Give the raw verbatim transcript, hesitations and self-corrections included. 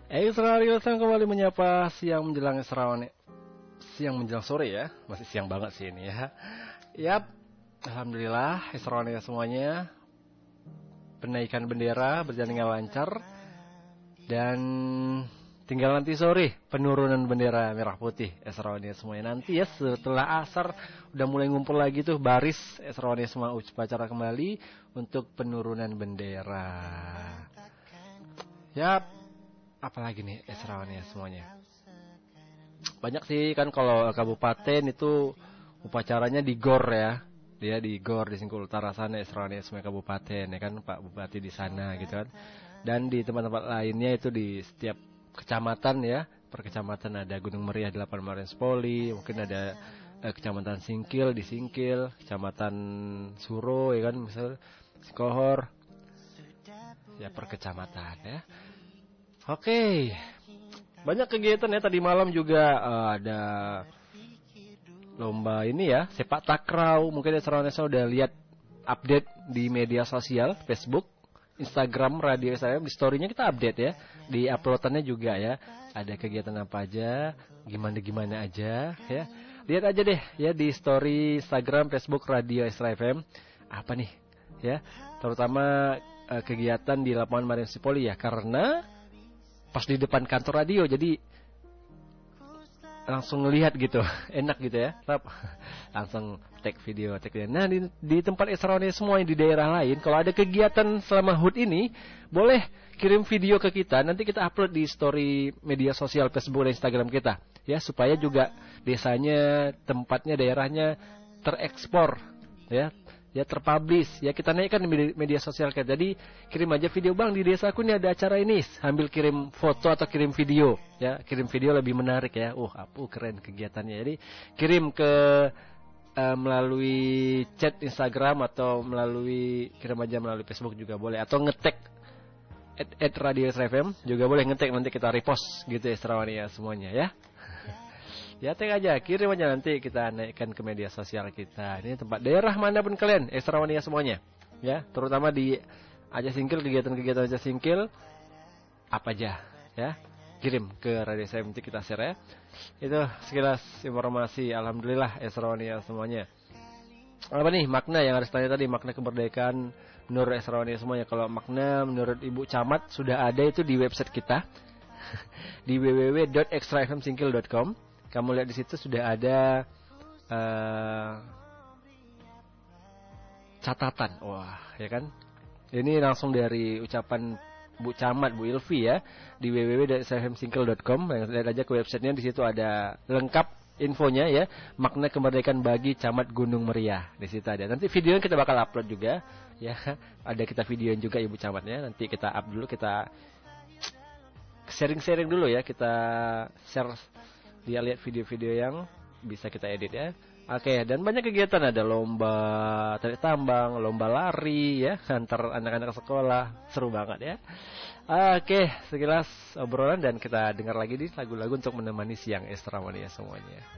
Ekstra Radio kembali menyapa siang menjelang Esrawan, siang menjelang sore ya, masih siang banget sih ini ya. Yap, alhamdulillah Esrawan ya semuanya. Penaikan bendera berjalan dengan lancar dan tinggal nanti sore penurunan bendera merah putih Esrawan ya semuanya. Nanti ya setelah asar udah mulai ngumpul lagi tuh baris Esrawan ya semua upacara kembali untuk penurunan bendera. Yap. Apalagi nih Esrawan ya semuanya. Banyak sih kan kalau kabupaten itu upacaranya di gor ya. Dia di gor di Singkil Utara sana Esrawan ya semua kabupaten ya kan, Pak Bupati di sana gitu kan. Dan di tempat-tempat lainnya itu di setiap kecamatan ya. Per kecamatan ada Gunung Meriah delapan Marens Poli, mungkin ada eh, kecamatan Singkil di Singkil, kecamatan Suro ya kan, misal Sikohor. Ya per kecamatan ya. Oke, banyak kegiatan ya. Tadi malam juga uh, ada lomba ini ya, sepak takraw. Mungkin Esrawan udah lihat update di media sosial, Facebook, Instagram, Radio S R M. Di story-nya kita update ya, di uploadannya juga ya. Ada kegiatan apa aja, gimana-gimana aja ya. Lihat aja deh ya di story Instagram, Facebook, Radio S R M. Apa nih ya, terutama uh, kegiatan di lapangan Marens Poli ya, karena pas di depan kantor radio, jadi langsung ngelihat gitu, enak gitu ya, langsung take video, take video. Nah di, di tempat Esrawan semua di daerah lain, kalau ada kegiatan selama H U T ini, boleh kirim video ke kita, nanti kita upload di story media sosial Facebook dan Instagram kita, ya supaya juga desanya, tempatnya, daerahnya terekspor, ya. Ya terpublish, ya kita naikkan di media sosial kita. Jadi kirim aja video, bang di desaku ini ada acara ini, sambil kirim foto atau kirim video, ya kirim video lebih menarik ya. Uh, apa keren kegiatannya. Jadi kirim ke uh, melalui chat Instagram atau melalui kirim aja melalui Facebook juga boleh, atau ngetek at, at Radio S R M juga boleh, ngetek nanti kita repost gitu ya Esrawan ya semuanya ya. Ya tag aja, kirim aja nanti kita naikkan ke media sosial kita. Ini tempat daerah manapun kalian, Esrawan ya semuanya. Ya, terutama di Aceh Singkil, kegiatan-kegiatan Aceh Singkil apa aja ya. Kirim ke Radio S R M nanti kita share ya. Itu sekilas informasi, alhamdulillah Esrawan ya semuanya. Apa nih makna yang harus tanya tadi, makna kemerdekaan menurut Esrawan ya semuanya. Kalau makna menurut Ibu Camat sudah ada itu di website kita di w w w dot extra f m singkil dot com. Kamu lihat di situ sudah ada uh, catatan, wah ya kan? Ini langsung dari ucapan Bu Camat, Bu Ilvi ya, di w w w dot extra f m singkil dot com. Lihat aja ke websitenya, di situ ada lengkap infonya ya, makna kemerdekaan bagi Camat Gunung Meriah. Di situ ada. Nanti videonya kita bakal upload juga, ya. Ada kita videoin juga Ibu Camatnya. Nanti kita up dulu, kita sharing-sharing dulu ya, kita share. Dia lihat video-video yang bisa kita edit ya. Oke, dan banyak kegiatan, ada lomba tarik tambang, lomba lari ya antar anak-anak sekolah, seru banget ya. Oke, sekilas obrolan dan kita dengar lagi nih lagu-lagu untuk menemani siang Esrawan ya semuanya.